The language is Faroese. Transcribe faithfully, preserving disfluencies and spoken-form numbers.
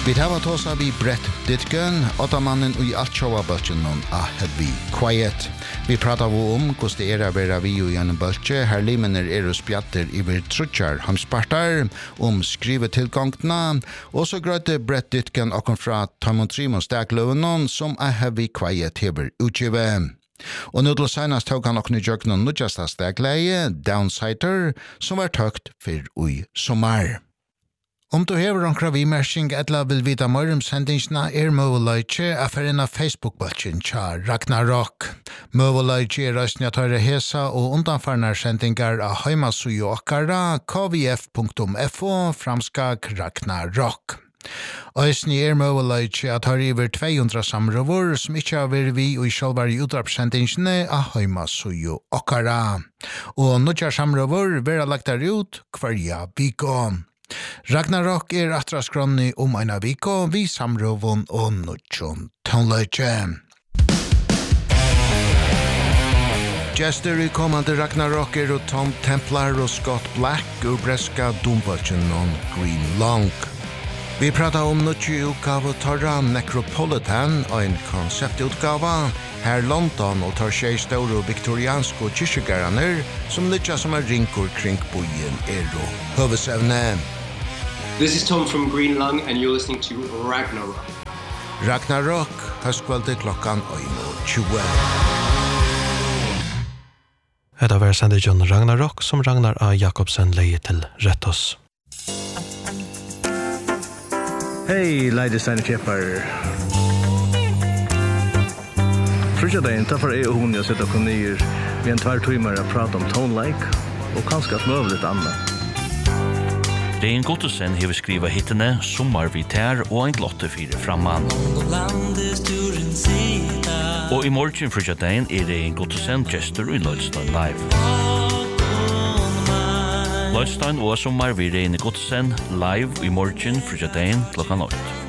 Vi tar tåsa vi Brett Ditken, åttamannen i alt sjåa-bølgen noen A Heavy Quiet. Vi pratar om hvordan det er å være vi og gjennom bølge. Her limener er og spjatter i vir trutjar hamspartar, om skrivetilgangtna, og så grøtte Brett Ditken okkom fra Tamon Trimon Stakløven som A Heavy Quiet hever utgive. Og nå til senast tog han okne jøkken nødjasta stegleie, Downsider, som var tøgt for ui sommar. Om du hever omkra vimersing etla vil vita mer om sendingsna er møvelaitje af er en av Facebook-bølgen tja Ragnarok. Møvelaitje er røstning at høyre hesa og undanfarnar sendingar av heimasugjo okkara k v f punktum f o framskak Ragnarok. Øysni er møvelaitje at høyre iver to hundre samrøver som ikkje har vært vi og i sjølvar i udrapsendingsne av heimasugjo okkara. Og nødjar samrøver vera lagt der ut kvarja viko. Ragnarok er atraskronni om eina viko, vi samrøvun og nødjon tånløyke. Gjester i kommande Ragnarok er Tom Templar og Scott Black og breska dombølgen og Green Long. Vi pratar om nødjo utgave torra Necropolitan og en konseptutgave her London og tar tjej store viktorianske kyrkjegaraner som lytja som er rinkur kring bojen er og høvesevne. This is Tom from Green Lung and you're listening to Ragnarok. Ragnarok, høstkvelde klokkan tjue. Hetta var sendingen Ragnarok som Ragnar A. Jakobsen leier til Rettos. Hei, ladies and gentlemen. Frutja dagen, ta for jeg og hun jeg sitter på nyer vi en tvær timer å prate om tone-like og kanskje smøve litt annet. Rein Gottesen hever skriva hittene Sommar vi tær og en glotte fire framman. Og i morgen frutja dagen er Rein Gottesen gestor i Lloydstein Live. Lloydstein og Sommar vi Rein Gottesen live i morgen frutja dagen klokkan åtte.